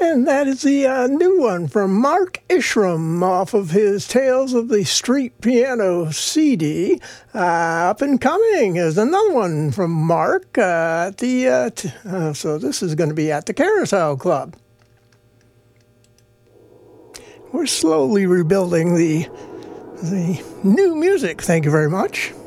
And that is the new one from Mark Ishram off of his Tales of the Street Piano CD. Up and Coming is another one from Mark. So this is going to be at the Carousel Club. We're slowly rebuilding the new music. Thank you very much.